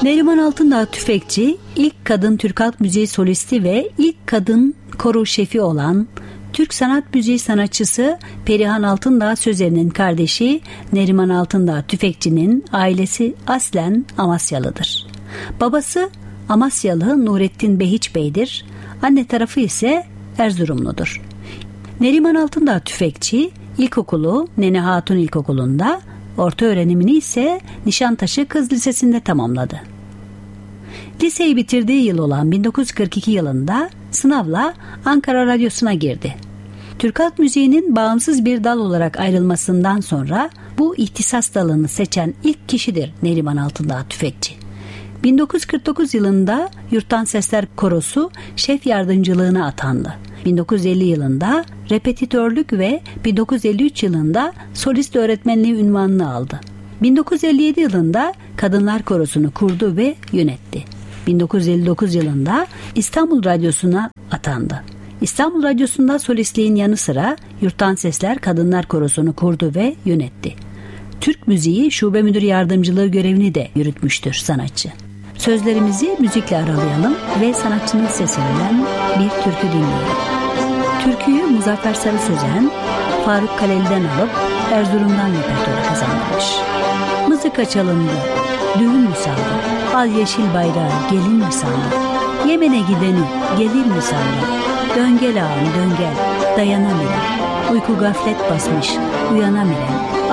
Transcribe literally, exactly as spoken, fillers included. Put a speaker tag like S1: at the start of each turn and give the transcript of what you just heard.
S1: Neriman Altındağ Tüfekçi, ilk kadın Türk halk müziği solisti ve ilk kadın koro şefi olan Türk sanat müziği sanatçısı Perihan Altındağ Sözer'in kardeşi Neriman Altındağ Tüfekçi'nin ailesi aslen Amasyalıdır. Babası Amasyalı Nurettin Behiç Bey'dir. Anne tarafı ise Erzurumludur. Neriman Altındağ Tüfekçi ilkokulu Nene Hatun İlkokulu'nda, orta öğrenimini ise Nişantaşı Kız Lisesi'nde tamamladı. Liseyi bitirdiği yıl olan bin dokuz yüz kırk iki yılında sınavla Ankara Radyosu'na girdi. Türk halk müziğinin bağımsız bir dal olarak ayrılmasından sonra bu ihtisas dalını seçen ilk kişidir Neriman Altındağ Tüfekçi. bin dokuz yüz kırk dokuz yılında Yurttan Sesler Korosu şef yardımcılığına atandı. bin dokuz yüz elli yılında repetitörlük ve bin dokuz yüz elli üç yılında solist öğretmenliği unvanını aldı. bin dokuz yüz elli yedi yılında Kadınlar Korosu'nu kurdu ve yönetti. bin dokuz yüz elli dokuz yılında İstanbul Radyosu'na atandı. İstanbul Radyosu'nda solistliğin yanı sıra Yurttan Sesler Kadınlar Korosu'nu kurdu ve yönetti. Türk Müziği Şube Müdür Yardımcılığı görevini de yürütmüştür sanatçı. Sözlerimizi müzikle aralayalım ve sanatçının sesinden bir türkü dinleyelim. Türküyü Muzaffer Sarı Sözen, Faruk Kaleli'den alıp Erzurum'dan repertuara kazandırmış. Mızıka çalındı, düğün mü sandı, al yeşil bayrağı gelin mi sandı, Yemen'e gideni gelir mi sandı, dön gel ağam dön gel, dayanamıyorum, uyku gaflet basmış, uyanamıyorum.